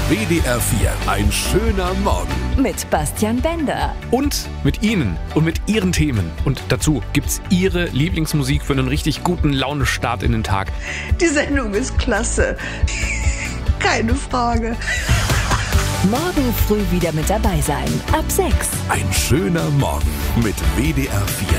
WDR 4, ein schöner Morgen. Mit Bastian Bender. Und mit Ihnen und mit Ihren Themen. Und dazu gibt's Ihre Lieblingsmusik für einen richtig guten Launestart in den Tag. Die Sendung ist klasse. Keine Frage. Morgen früh wieder mit dabei sein. Ab 6. Ein schöner Morgen mit WDR 4.